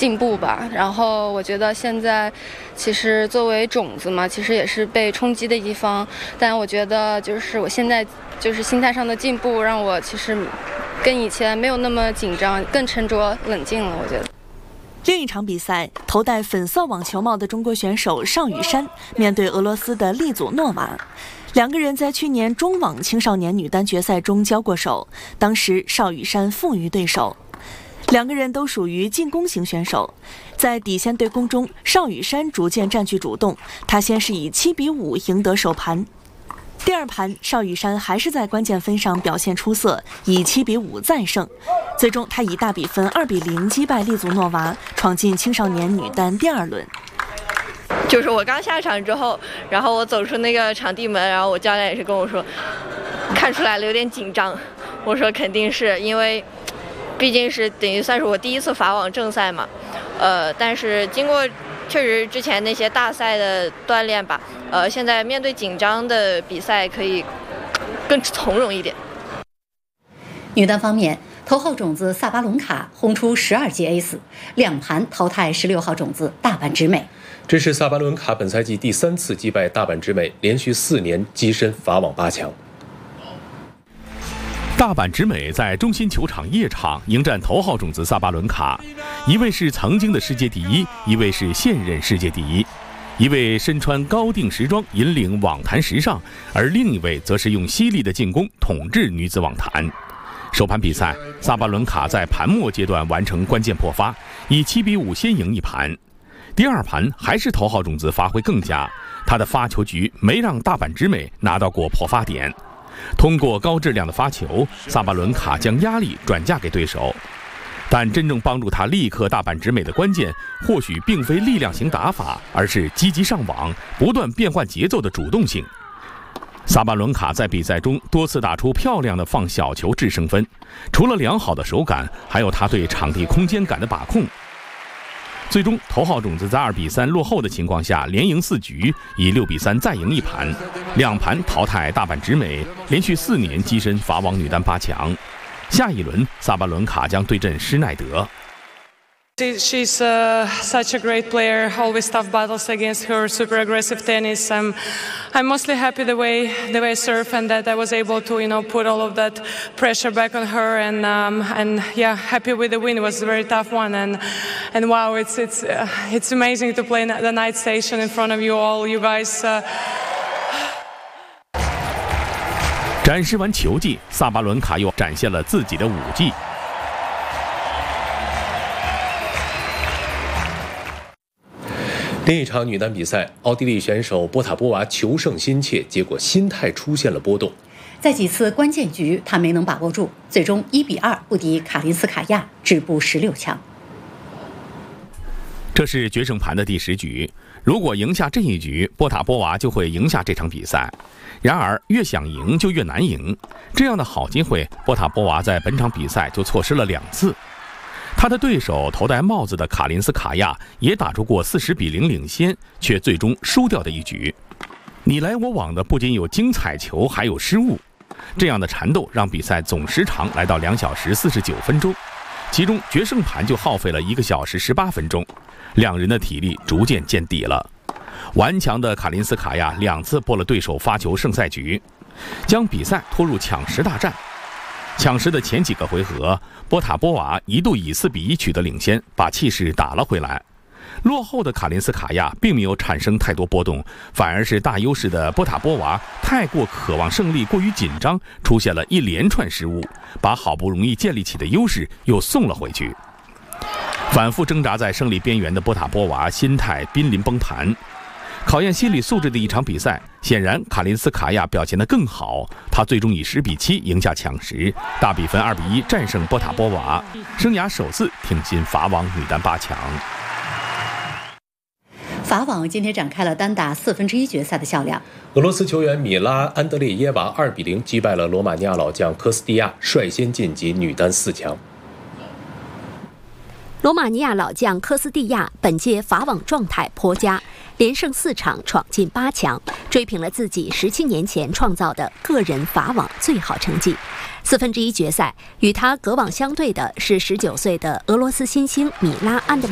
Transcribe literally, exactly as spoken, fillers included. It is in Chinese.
进步吧。然后我觉得现在其实作为种子嘛，其实也是被冲击的一方，但我觉得就是我现在就是心态上的进步，让我其实跟以前没有那么紧张，更沉着冷静了，我觉得。 另一场比赛，头戴粉色网球帽的中国选手邵雨珊面对俄罗斯的利祖诺娃，两个人在去年中网青少年女单决赛中交过手，当时邵雨珊负于对手。两个人都属于进攻型选手，在底线对攻中，邵雨珊逐渐占据主动，她先是以七比五赢得首盘。第二盘，邵雨珊还是在关键分上表现出色，以七比五再胜。最终，她以大比分二比零击败利祖诺娃，闯进青少年女单第二轮。 就是我刚下场之后，然后我走出那个场地门，然后我教练也是跟我说，看出来了有点紧张。我说肯定是因为，毕竟是等于算是我第一次法网正赛嘛，呃，但是经过确实之前那些大赛的锻炼吧，呃，现在面对紧张的比赛可以更从容一点。 女单方面，头号种子萨巴伦卡轰出十二记 ace， 两盘淘汰十六号种子大阪直美。 这是萨巴伦卡本赛季第三次击败大阪直美，连续四年跻身法网八强。 大阪直美在中心球场夜场迎战头号种子萨巴伦卡，一位是曾经的世界第一，一位是现任世界第一，一位身穿高定时装引领网坛时尚，而另一位则是用犀利的进攻统治女子网坛。首盘比赛，萨巴伦卡在盘末阶段完成关键破发，以七比五先赢一盘。第二盘还是头号种子发挥更佳，他的发球局没让大阪直美拿到过破发点。通过高质量的发球，萨巴伦卡将压力转嫁给对手，但真正帮助他力克大阪直美的关键，或许并非力量型打法，而是积极上网、不断变换节奏的主动性。萨巴伦卡在比赛中多次打出漂亮的放小球制胜分，除了良好的手感，还有他对场地空间感的把控。最终，头号种子在二比三落后的情况下，连赢四局，以六比三再赢一盘，两盘淘汰大阪直美，连续四年跻身法网女单八强。下一轮，萨巴伦卡将对阵施耐德。 She's uh, such a great player, always tough battles against her, super aggressive tennis. I'm, I'm mostly happy the way the way I serve and that I was able to, you know, put all of that pressure back on her and um, and yeah, happy with the win. It was a very tough one and and wow, it's it's uh, it's amazing to play the night station in front of you all, you guys. Uh, 展示完球技，萨巴伦卡又展现了自己的武技。 另一场女单比赛，奥地利选手波塔波娃求胜心切，结果心态出现了波动。 在几次关键局，她没能把握住，最终一比二不敌卡林斯卡娅，止步十六强。 这是决胜盘的第十局，如果赢下这一局，波塔波娃就会赢下这场比赛。然而，越想赢就越难赢，这样的好机会，波塔波娃在本场比赛就错失了两次。他的对手头戴帽子的卡林斯卡娅也打出过四十比零领先，却最终输掉的一局。你来我往的不仅有精彩球，还有失误，这样的缠斗让比赛总时长来到两小时四十九分钟，其中决胜盘就耗费了一个小时十八分钟，两人的体力逐渐见底了。顽强的卡林斯卡娅两次破了对手发球胜赛局，将比赛拖入抢十大战。抢十的前几个回合，波塔波娃一度以四比一取得领先，把气势打了回来。落后的卡林斯卡娅并没有产生太多波动，反而是大优势的波塔波娃太过渴望胜利，过于紧张，出现了一连串失误，把好不容易建立起的优势又送了回去。反复挣扎在胜利边缘的波塔波娃心态濒临崩盘。考验心理素质的一场比赛，显然卡林斯卡娅表现得更好，她最终以十比七赢下抢十，大比分二比一战胜波塔波娃，生涯首次挺进法网女单八强。 法网今天展开了单打四分之一决赛的较量， 俄罗斯球员米拉安德烈耶娃二比零击败了罗马尼亚老将科斯蒂亚，率先晋级女单四强。 罗马尼亚老将科斯蒂亚本届法网状态颇佳，连胜四场闯进八强，追平了自己十七年前创造的个人法网最好成绩。四分之一决赛与他隔网相对的是十九岁的俄罗斯新星米拉安德